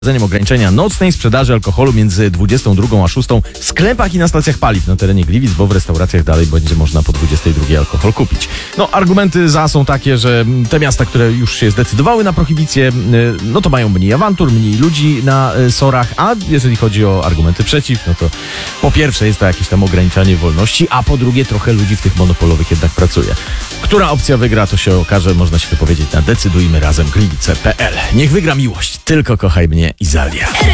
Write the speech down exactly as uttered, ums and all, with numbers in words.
Ograniczenia nocnej sprzedaży alkoholu między dwudziestą drugą a szóstą w sklepach i na stacjach paliw na terenie Gliwic, bo w restauracjach dalej będzie można po dwudziestej drugiej alkohol kupić. No, argumenty za są takie, że te miasta, które już się zdecydowały na prohibicję, no to mają mniej awantur, mniej ludzi na sorach, a jeżeli chodzi o argumenty przeciw, no to po pierwsze jest to jakieś tam ograniczanie wolności, a po drugie trochę ludzi w tych monopolowych jednak pracuje. Która opcja wygra, to się okaże, można się wypowiedzieć na decydujmy razem gliwice kropka p l. Niech wygra miłość, tylko kochaj mnie, Izalia.